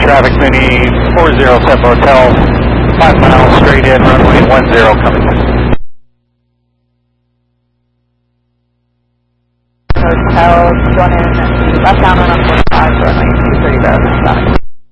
traffic, Mooney 407 Hotel, 5 miles straight in, runway 10 coming in. Hotel, going in left down on 45, runway 23,